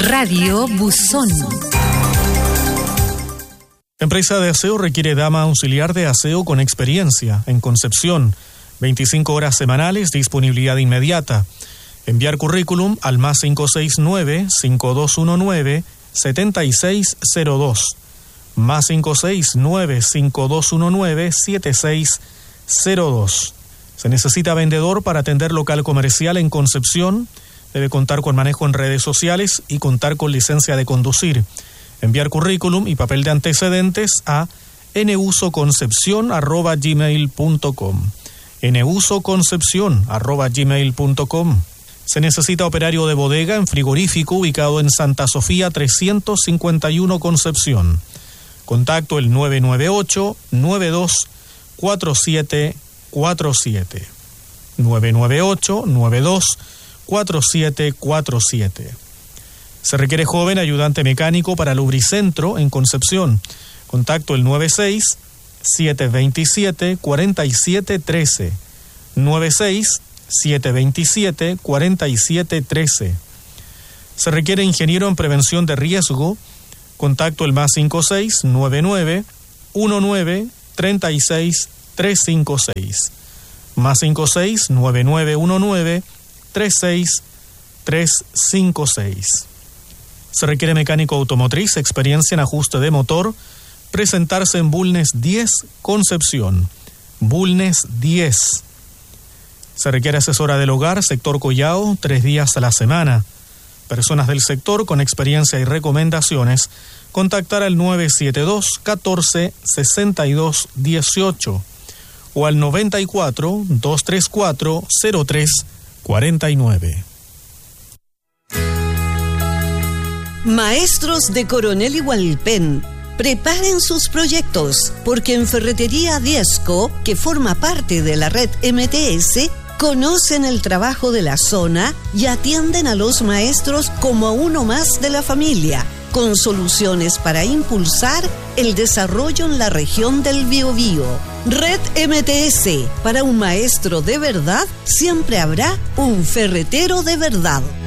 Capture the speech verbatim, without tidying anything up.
Radio Buzón. Empresa de aseo requiere dama auxiliar de aseo con experiencia en Concepción. veinticinco horas semanales, disponibilidad inmediata. Enviar currículum al más cinco seis nueve, cinco dos uno nueve, siete seis cero dos. Más cinco seis nueve, cinco dos uno nueve, siete seis cero dos. Se necesita vendedor para atender local comercial en Concepción. Debe contar con manejo en redes sociales y contar con licencia de conducir. Enviar currículum y papel de antecedentes a nusoconcepcion arroba gmail punto com. nusoconcepcion arroba gmail punto com. Se necesita operario de bodega en frigorífico ubicado en Santa Sofía trescientos cincuenta y uno Concepción. Contacto el nueve nueve ocho, nueve dos cuatro siete cuatro siete. nueve nueve ocho, nueve dos cuatro siete cuatro siete. Se requiere joven ayudante mecánico para Lubricentro en Concepción. Contacto el nueve seis, siete dos siete, cuatro siete uno tres. nueve seis, siete dos siete, cuatro siete uno tres. Se requiere ingeniero en prevención de riesgo. Contacto el más cinco seis, nueve nueve, uno nueve, tres seis, tres cinco seis. Más cinco seis, nueve nueve uno nueve, tres seis, tres cinco seis. Se requiere mecánico automotriz, experiencia en ajuste de motor, presentarse en Bulnes diez, Concepción. Bulnes diez. Se requiere asesora del hogar, sector Collao, tres días a la semana. Personas del sector con experiencia y recomendaciones, contactar al nueve siete dos, catorce, sesenta y dos, dieciocho o al noventa y cuatro, doscientos treinta y cuatro, cero tres cuarenta y nueve. Maestros de Coronel Hualpén, preparen sus proyectos, porque en Ferretería Diezco, que forma parte de la red M T S, conocen el trabajo de la zona y atienden a los maestros como a uno más de la familia, con soluciones para impulsar el desarrollo en la región del Biobío. Red M T S, para un maestro de verdad, siempre habrá un ferretero de verdad.